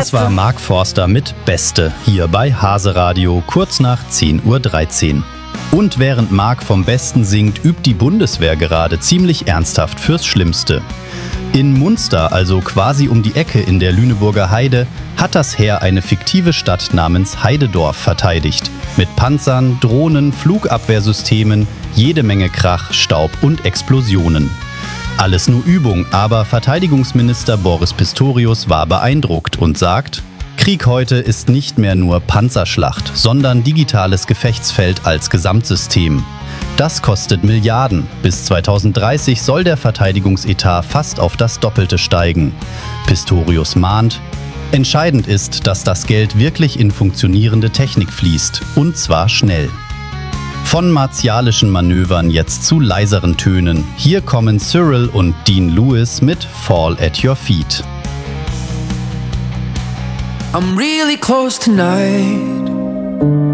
Das war Mark Forster mit Beste hier bei Hase Radio kurz nach 10:13 Uhr. Und während Mark vom Besten singt, übt die Bundeswehr gerade ziemlich ernsthaft fürs Schlimmste. In Munster, also quasi um die Ecke in der Lüneburger Heide, hat das Heer eine fiktive Stadt namens Heidedorf verteidigt. Mit Panzern, Drohnen, Flugabwehrsystemen, jede Menge Krach, Staub und Explosionen. Alles nur Übung, aber Verteidigungsminister Boris Pistorius war beeindruckt und sagt: Krieg heute ist nicht mehr nur Panzerschlacht, sondern digitales Gefechtsfeld als Gesamtsystem. Das kostet Milliarden. Bis 2030 soll der Verteidigungsetat fast auf das Doppelte steigen. Pistorius mahnt: Entscheidend ist, dass das Geld wirklich in funktionierende Technik fließt, und zwar schnell. Von martialischen Manövern jetzt zu leiseren Tönen. Hier kommen Cyril und Dean Lewis mit Fall at Your Feet. I'm really close tonight.